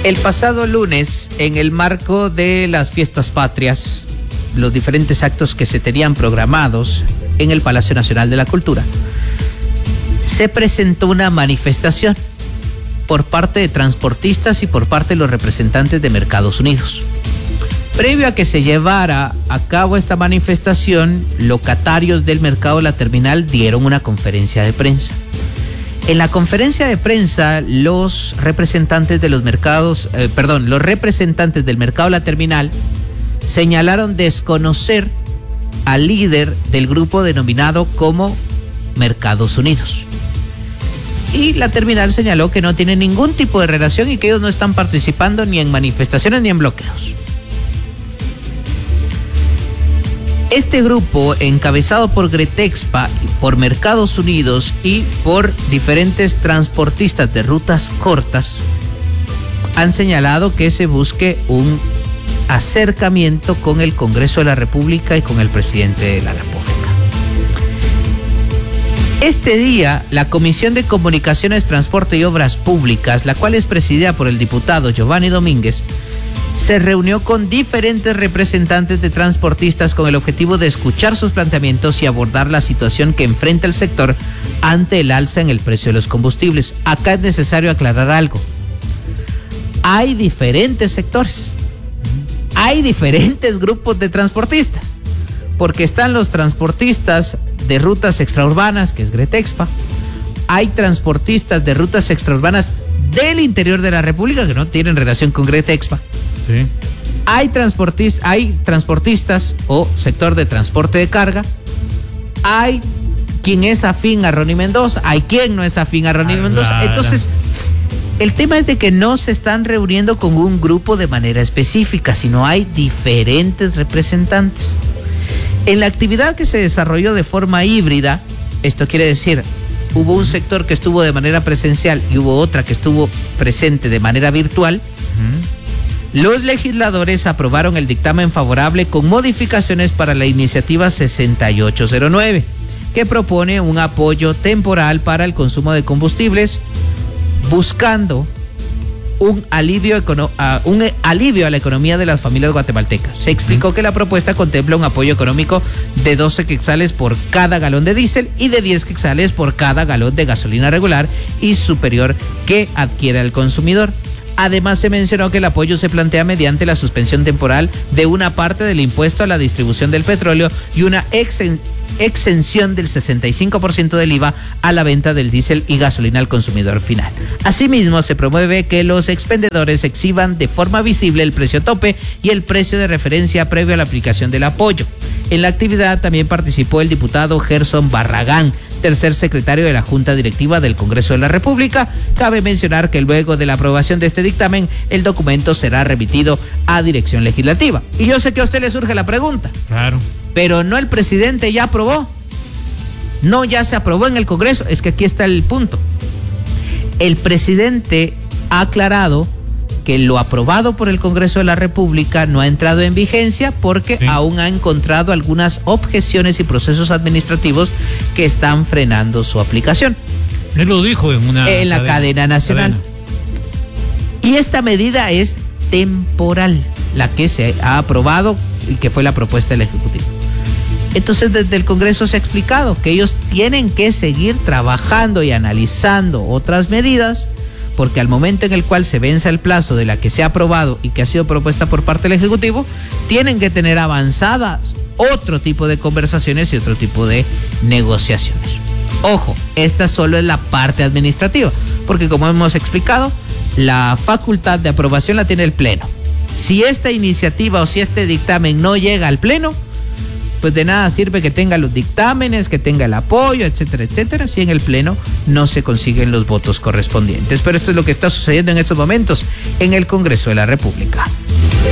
El pasado lunes, en el marco de las fiestas patrias, los diferentes actos que se tenían programados en el Palacio Nacional de la Cultura, se presentó una manifestación por parte de transportistas y por parte de los representantes de Mercados Unidos. Previo a que se llevara a cabo esta manifestación, locatarios del mercado La Terminal dieron una conferencia de prensa. En la conferencia de prensa, los representantes del mercado La Terminal señalaron desconocer al líder del grupo denominado como Mercados Unidos. Y La Terminal señaló que no tiene ningún tipo de relación y que ellos no están participando ni en manifestaciones ni en bloqueos. Este grupo, encabezado por Gretexpa, por Mercados Unidos y por diferentes transportistas de rutas cortas, han señalado que se busque un acercamiento con el Congreso de la República y con el presidente de la República. Este día, la Comisión de Comunicaciones, Transporte y Obras Públicas, la cual es presidida por el diputado Giovanni Domínguez, se reunió con diferentes representantes de transportistas con el objetivo de escuchar sus planteamientos y abordar la situación que enfrenta el sector ante el alza en el precio de los combustibles. Acá es necesario aclarar algo. Hay diferentes sectores, hay diferentes grupos de transportistas, porque están los transportistas de rutas extraurbanas, que es Gretexpa, hay transportistas de rutas extraurbanas del interior de la República que no tienen relación con Gretexpa. Sí. Hay transportistas o sector de transporte de carga, hay quien es afín a Ronnie Mendoza, hay quien no es afín a Ronnie Mendoza. Entonces, el tema es de que no se están reuniendo con un grupo de manera específica, sino hay diferentes representantes. En la actividad que se desarrolló de forma híbrida, esto quiere decir, hubo un sector que estuvo de manera presencial y hubo otra que estuvo presente de manera virtual. Los legisladores aprobaron el dictamen favorable con modificaciones para la iniciativa 6809, que propone un apoyo temporal para el consumo de combustibles, buscando un alivio a la economía de las familias guatemaltecas. Se explicó que la propuesta contempla un apoyo económico de 12 quetzales por cada galón de diésel y de 10 quetzales por cada galón de gasolina regular y superior que adquiera el consumidor. Además, se mencionó que el apoyo se plantea mediante la suspensión temporal de una parte del impuesto a la distribución del petróleo y una exención del 65% del IVA a la venta del diésel y gasolina al consumidor final. Asimismo, se promueve que los expendedores exhiban de forma visible el precio tope y el precio de referencia previo a la aplicación del apoyo. En la actividad también participó el diputado Gerson Barragán, tercer secretario de la Junta Directiva del Congreso de la República. Cabe mencionar que luego de la aprobación de este dictamen, el documento será remitido a Dirección Legislativa. Y yo sé que a usted le surge la pregunta. Claro. Pero no, el presidente ya aprobó. No, ya se aprobó en el Congreso. Es que aquí está el punto. El presidente ha aclarado que lo aprobado por el Congreso de la República no ha entrado en vigencia porque aún ha encontrado algunas objeciones y procesos administrativos que están frenando su aplicación. Él lo dijo en la cadena nacional. Y esta medida es temporal, la que se ha aprobado y que fue la propuesta del Ejecutivo. Entonces, desde el Congreso se ha explicado que ellos tienen que seguir trabajando y analizando otras medidas, porque al momento en el cual se venza el plazo de la que se ha aprobado y que ha sido propuesta por parte del Ejecutivo, tienen que tener avanzadas otro tipo de conversaciones y otro tipo de negociaciones. Ojo, esta solo es la parte administrativa, porque como hemos explicado, la facultad de aprobación la tiene el Pleno. Si esta iniciativa o si este dictamen no llega al Pleno, pues de nada sirve que tenga los dictámenes, que tenga el apoyo, etcétera, etcétera, si en el Pleno no se consiguen los votos correspondientes. Pero esto es lo que está sucediendo en estos momentos en el Congreso de la República.